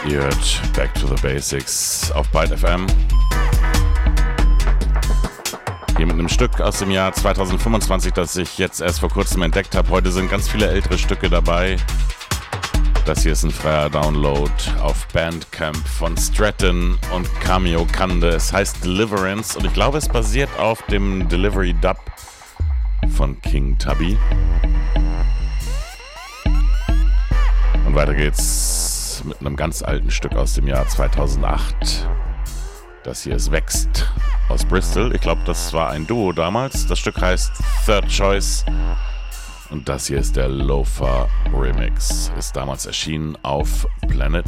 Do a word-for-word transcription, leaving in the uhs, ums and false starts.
Ihr hört Back to the Basics auf Byte F M. Hier mit einem Stück aus dem Jahr zweitausendfünfundzwanzig, das ich jetzt erst vor kurzem entdeckt habe. Heute sind ganz viele ältere Stücke dabei. Das hier ist ein freier Download auf Bandcamp von Stratton und Cameo Kande. Es heißt Deliverance und ich glaube, es basiert auf dem Delivery Dub von King Tubby. Und weiter geht's mit einem ganz alten Stück aus dem Jahr zweitausendacht. Das hier ist Wächst aus Bristol. Ich glaube, das war ein Duo damals. Das Stück heißt Third Choice. Und das hier ist der Loafer Remix. Ist damals erschienen auf Planet